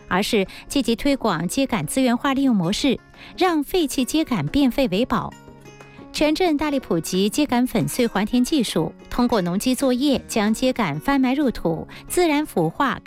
而是积极推广秸秆资源化利用模式，让废弃秸秆变废为宝。全镇大力普及秸秆粉碎还田技术，通过农机作业将秸秆翻埋入土，自然腐化